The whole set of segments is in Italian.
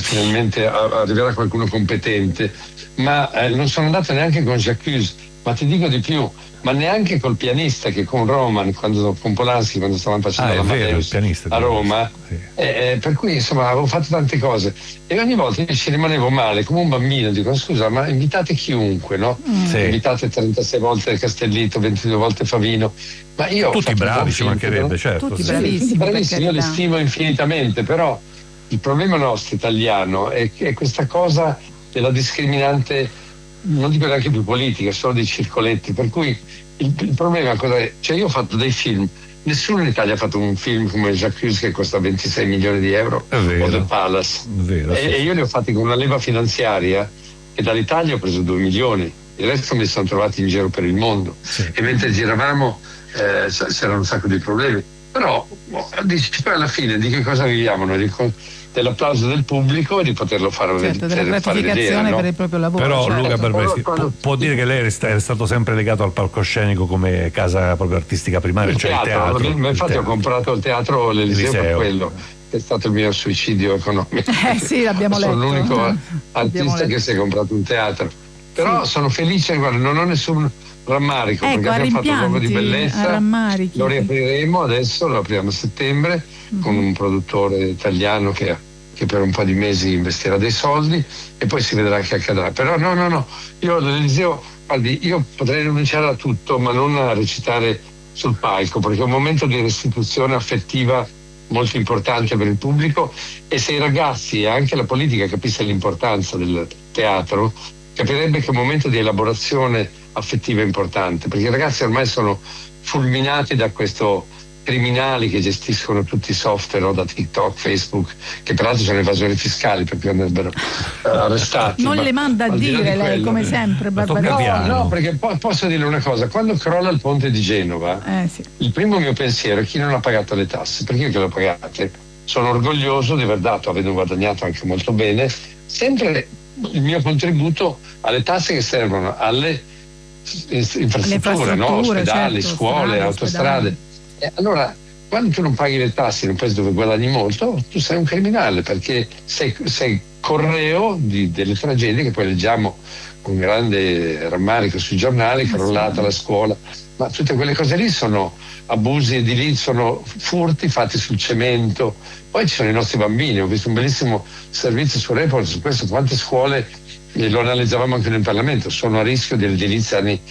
finalmente arriverà qualcuno competente, ma non sono andato neanche con J'accuse, ma ti dico di più, ma neanche col pianista, che con Roman, con Polanski, quando stavamo facendo l'Amadeus a Roma, sì. Per cui insomma avevo fatto tante cose e ogni volta io ci rimanevo male come un bambino, dico scusa, ma invitate chiunque, no? Sì. Invitate 36 volte Castellitto, 22 volte Favino, ma io tutti bravi, ci mancherebbe, certo, tutti sì. bravissimi, io li stimo infinitamente, però il problema nostro italiano è questa cosa della discriminante, non dico neanche più politica, solo dei circoletti, per cui il problema cosa è? Cioè io ho fatto dei film, nessuno in Italia ha fatto un film come J'accuse che costa 26 milioni di euro, o The Palace, e io li ho fatti con una leva finanziaria che dall'Italia ho preso 2 milioni, il resto me li sono trovati in giro per il mondo, sì. E mentre giravamo c'erano un sacco di problemi, però dici poi alla fine di che cosa viviamo noi? Dell'applauso del pubblico e di poterlo fare, certo, della gratificazione per il proprio lavoro. Però certo. Luca Barbaresi può dire che lei è stato sempre legato al palcoscenico come casa proprio artistica primaria, cioè il teatro. Infatti ho comprato il teatro l'Eliseo per quello, che è stato il mio suicidio economico. Sì, l'abbiamo letto. Sono l'unico artista che si è comprato un teatro. Però sì. Sono felice, guarda, non ho nessun rammarico, perché abbiamo fatto un luogo di bellezza, lo riapriremo adesso, lo apriamo a settembre con un produttore italiano che per un po' di mesi investirà dei soldi e poi si vedrà che accadrà. Però no, io all'Eliseo, guardi, io potrei rinunciare a tutto ma non a recitare sul palco, perché è un momento di restituzione affettiva molto importante per il pubblico, e se i ragazzi e anche la politica capisse l'importanza del teatro, capirebbe che è un momento di elaborazione affettiva importante, perché i ragazzi ormai sono fulminati da questo criminali che gestiscono tutti i software, no? Da TikTok, Facebook, che peraltro sono evasori fiscali, per cui andrebbero arrestati. Non le manda a dire lei, come sempre, Barbaresi. No, perché posso dire una cosa, quando crolla il ponte di Genova, sì. Il primo mio pensiero è chi non ha pagato le tasse, perché io che le ho pagate sono orgoglioso di aver dato, avendo guadagnato anche molto bene, sempre il mio contributo alle tasse che servono alle infrastrutture, no? Ospedali, certo, scuole, autostrade. E allora, quando tu non paghi le tasse in un paese dove guadagni molto, tu sei un criminale, perché sei correo delle tragedie che poi leggiamo con grande rammarico sui giornali, crollata la scuola, ma tutte quelle cose lì sono abusi edilizi, sono furti fatti sul cemento. Poi ci sono i nostri bambini, ho visto un bellissimo servizio su Report su questo, quante scuole, lo analizzavamo anche nel Parlamento, sono a rischio dell'edilizia anni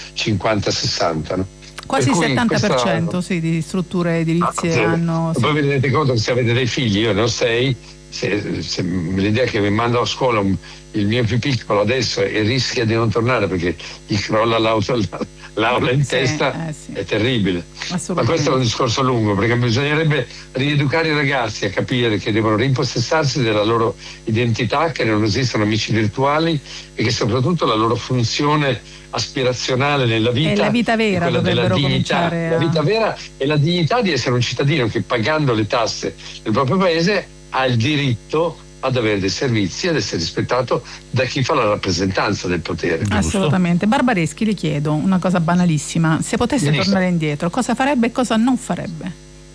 50-60, no? Quasi il 70% sì, di strutture edilizie hanno. Voi vi rendete conto che se avete dei figli, io ne ho 6, se l'idea che mi mando a scuola il mio più piccolo adesso e rischia di non tornare perché gli crolla l'aula in testa, è terribile. Ma questo è un discorso lungo, perché bisognerebbe rieducare i ragazzi a capire che devono rimpossessarsi della loro identità, che non esistono amici virtuali e che soprattutto la loro funzione aspirazionale nella vita è la vita vera, dovrebbero cominciare la vita vera è la dignità di essere un cittadino che, pagando le tasse del proprio paese, ha il diritto ad avere dei servizi, ad essere rispettato da chi fa la rappresentanza del potere. Assolutamente. Barbareschi, le chiedo una cosa banalissima: se potesse tornare indietro, cosa farebbe e cosa non farebbe?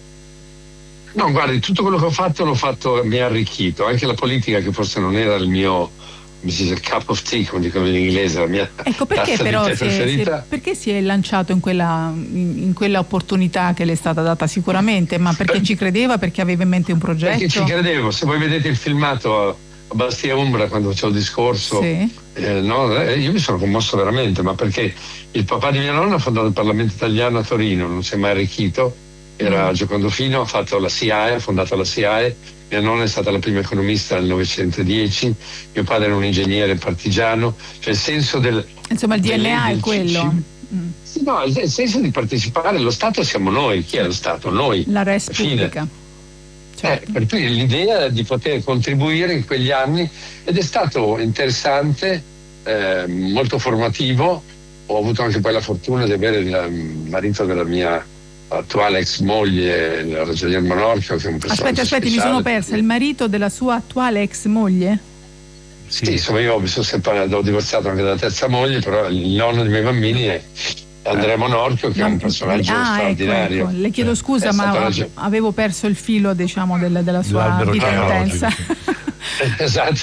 No, guardi, tutto quello che ho fatto mi ha arricchito, anche la politica, che forse non era il mio cup of tea, come dicono in inglese, la mia perché però perché si è lanciato in quella opportunità che le è stata data sicuramente, ma perché ci credeva, perché aveva in mente un progetto? Perché ci credevo. Se voi vedete il filmato a Bastia Umbra, quando facevo il discorso, io mi sono commosso veramente, ma perché il papà di mia nonna ha fondato il Parlamento italiano a Torino, non si è mai arricchito, era Giocondo Fino, ha fondato la SIAE. Mia nonna è stata la prima economista nel 1910, mio padre era un ingegnere partigiano, cioè il senso del... Insomma, il DNA è quello. Sì, no, il senso di partecipare, lo Stato siamo noi, chi è lo Stato? Noi. La res pubblica. Certo. Per cui l'idea di poter contribuire in quegli anni, ed è stato interessante, molto formativo. Ho avuto anche poi la fortuna di avere il marito della mia attuale ex moglie, il ragionier Monorchio, che è un personaggio Aspetti, mi sono persa. Il marito della sua attuale ex moglie? Sì, insomma, io mi sono separato, ho divorziato anche dalla terza moglie, però il nonno dei miei bambini è Andrea Monorchio, che è un personaggio straordinario. Ecco. Le chiedo scusa, ma avevo perso il filo, diciamo, della sua vita intensa. Esatto,